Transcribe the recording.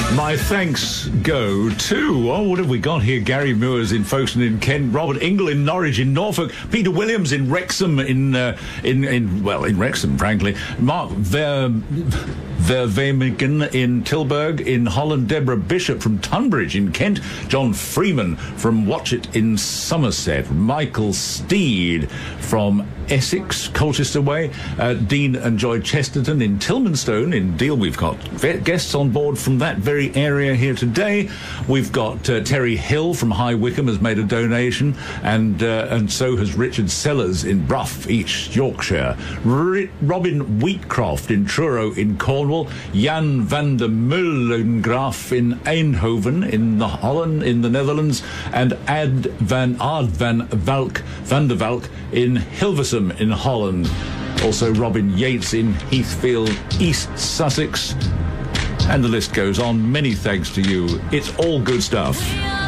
My thanks go to, what have we got here? Gary Moores in Folkestone in Kent, Robert Ingle in Norwich in Norfolk, Peter Williams in Wrexham in Wrexham, frankly, Mark Verveemigen in Tilburg in Holland, Deborah Bishop from Tunbridge in Kent, John Freeman from Watchet in Somerset, Michael Steed from Essex, Colchester Way, Dean and Joy Chesterton in Tilmanstone in Deal. We've got guests on board from that very area here today. We've got Terry Hill from High Wycombe has made a donation, and so has Richard Sellers in Brough, East Yorkshire, Robin Wheatcroft in Truro in Cornwall, Jan van der Meulengraaf in Eindhoven in the Holland in the Netherlands, and Ad van Valk van der Valk in Hilversum in Holland. Also Robin Yates in Heathfield, East Sussex. And the list goes on. Many thanks to you. It's all good stuff.